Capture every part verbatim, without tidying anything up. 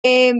eh,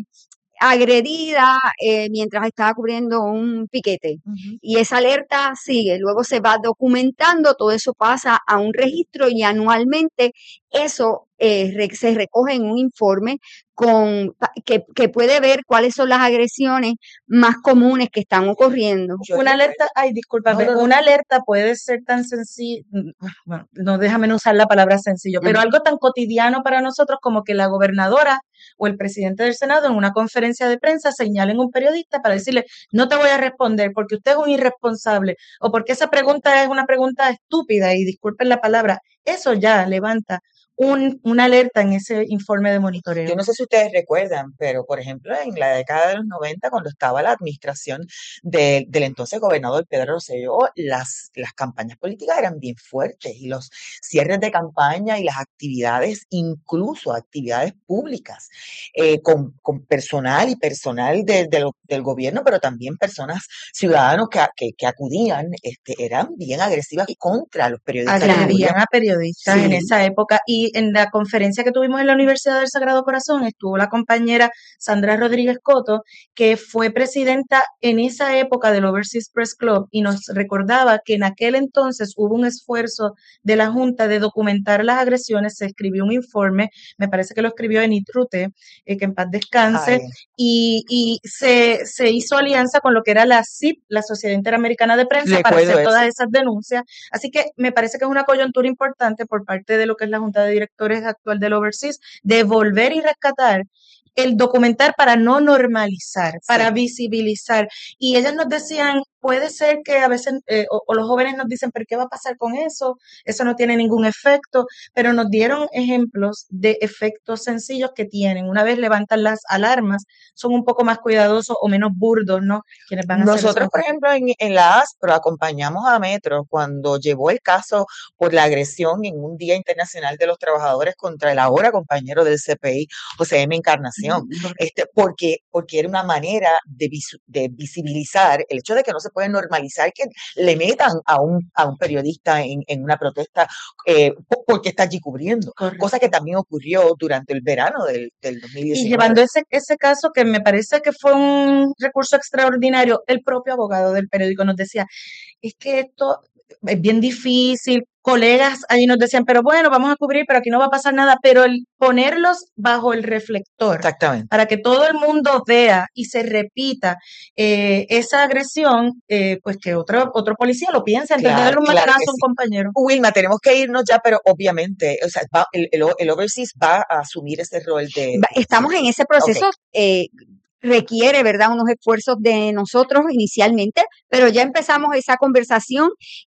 agredida eh, mientras estaba cubriendo un piquete. Uh-huh. Y esa alerta sigue, luego se va documentando, todo eso pasa a un registro y anualmente eso eh, re, se recoge en un informe con que, que puede ver cuáles son las agresiones más comunes que están ocurriendo. Una alerta, ay, discúlpame, no, no, no. una alerta puede ser tan sencillo, bueno, no déjame no usar la palabra sencillo, uh-huh. pero algo tan cotidiano para nosotros como que la gobernadora o el presidente del Senado en una conferencia de prensa señalen a un periodista para decirle, no te voy a responder porque usted es un irresponsable o porque esa pregunta es una pregunta estúpida y disculpen la palabra, eso ya levanta Un, una alerta en ese informe de monitoreo. Yo no sé si ustedes recuerdan, pero por ejemplo en la década de los noventa, cuando estaba la administración de, del entonces gobernador Pedro Rosselló, las, las campañas políticas eran bien fuertes y los cierres de campaña y las actividades, incluso actividades públicas, eh, con, con personal y personal de, de lo, del gobierno, pero también personas, ciudadanos que, que, que acudían, este, eran bien agresivas contra los periodistas. Agredían a periodistas sí. en esa época y en la conferencia que tuvimos en la Universidad del Sagrado Corazón estuvo la compañera Sandra Rodríguez Coto, que fue presidenta en esa época del Overseas Press Club y nos recordaba que en aquel entonces hubo un esfuerzo de la Junta de documentar las agresiones, se escribió un informe, me parece que lo escribió Enid Rute, eh, que en paz descanse, Ay. y, y se, se hizo alianza con lo que era la S I P, la Sociedad Interamericana de Prensa, Recuerdo para hacer eso. todas esas denuncias, así que me parece que es una coyuntura importante por parte de lo que es la Junta de Directores actual del Overseas, de volver y rescatar el documentar para no normalizar, para sí. visibilizar. Y ellas nos decían, puede ser que a veces, eh, o, o los jóvenes nos dicen, ¿pero qué va a pasar con eso? Eso no tiene ningún efecto, pero nos dieron ejemplos de efectos sencillos que tienen. Una vez levantan las alarmas, son un poco más cuidadosos o menos burdos, ¿no? Quienes van a Nosotros, hacer por ejemplo, en, en la ASPRO acompañamos a Metro cuando llevó el caso por la agresión en un Día Internacional de los Trabajadores contra el ahora compañero del C P I, José M. Encarnación, mm-hmm. este, porque, porque era una manera de, vis, de visibilizar el hecho de que no se puede normalizar que le metan a un, a un periodista en, en una protesta eh, porque está allí cubriendo, Correcto. cosa que también ocurrió durante el verano del, del dos mil diecinueve. Y llevando ese, ese caso que me parece que fue un recurso extraordinario, el propio abogado del periódico nos decía, es que esto es bien difícil, colegas ahí nos decían, pero bueno, vamos a cubrir, pero aquí no va a pasar nada, pero el ponerlos bajo el reflector, Exactamente. para que todo el mundo vea y se repita eh, esa agresión, eh, pues que otro, otro policía lo piense, antes claro, de darle un claro matazo a un sí. compañero. Wilma, tenemos que irnos ya, pero obviamente, o sea, va, el, el, el Overseas va a asumir ese rol de... Estamos en ese proceso, okay. eh, requiere, ¿verdad?, unos esfuerzos de nosotros inicialmente, pero ya empezamos esa conversación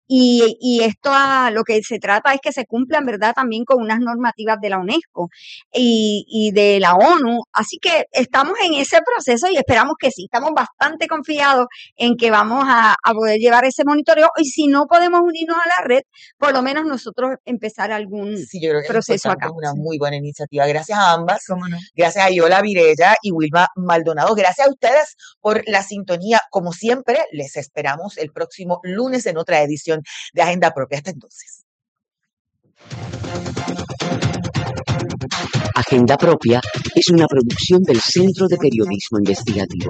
y, y esto a lo que se trata es que se cumplan, ¿verdad?, también con unas normativas de la UNESCO y, y de la ONU, así que estamos en ese proceso y esperamos que sí, estamos bastante confiados en que vamos a, a poder llevar ese monitoreo y si no podemos unirnos a la red, por lo menos nosotros empezar algún sí, yo creo que proceso es acá. Una sí. muy buena iniciativa, gracias a ambas, no? gracias a Yola Virella y Wilma Maldonado. Gracias a ustedes por la sintonía. Como siempre, les esperamos el próximo lunes en otra edición de Agenda Propia. Hasta entonces. Agenda Propia es una producción del Centro de Periodismo Investigativo.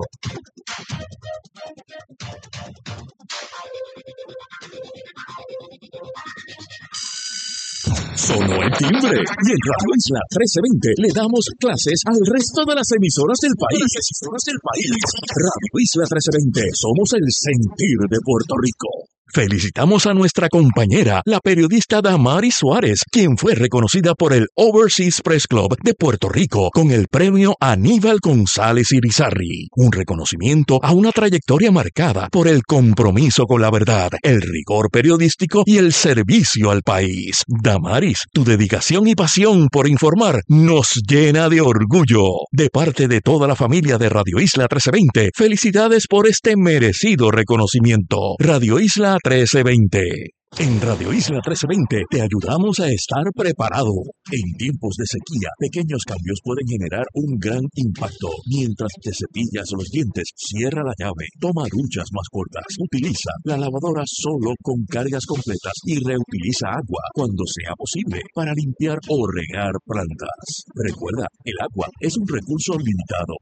Sonó el timbre y en Radio Isla trece veinte le damos clases al resto de las emisoras del país. Las emisoras del país. Radio Isla trece veinte, somos el sentir de Puerto Rico. Felicitamos a nuestra compañera, la periodista Damaris Suárez, quien fue reconocida por el Overseas Press Club de Puerto Rico con el premio Aníbal González Irizarry, un reconocimiento a una trayectoria marcada por el compromiso con la verdad, el rigor periodístico y el servicio al país. Damaris, tu dedicación y pasión por informar nos llena de orgullo. De parte de toda la familia de Radio Isla trece veinte, felicidades por este merecido reconocimiento. Radio Isla trece veinte. En Radio Isla trece veinte te ayudamos a estar preparado. En tiempos de sequía, pequeños cambios pueden generar un gran impacto. Mientras te cepillas los dientes, cierra la llave, toma duchas más cortas, utiliza la lavadora solo con cargas completas y reutiliza agua cuando sea posible para limpiar o regar plantas. Recuerda, el agua es un recurso limitado